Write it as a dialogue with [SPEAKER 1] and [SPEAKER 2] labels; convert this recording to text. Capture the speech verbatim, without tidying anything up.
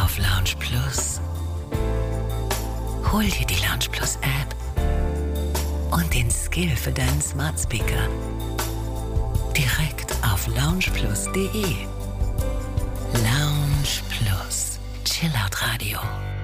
[SPEAKER 1] auf Lounge Plus. Hol dir die Lounge Plus App und den Skill für deinen Smart Speaker direkt auf loungeplus punkt de. Lounge Plus. Chillout Radio.